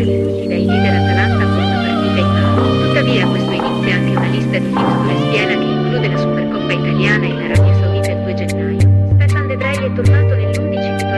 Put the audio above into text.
delusi dai leader Atalanta con una partita in mano. Tuttavia questo inizia anche una lista di fixture spiena che include la Supercoppa italiana e l'Arabia Saudita il 2 gennaio. Stefan De Vrij è tornato nel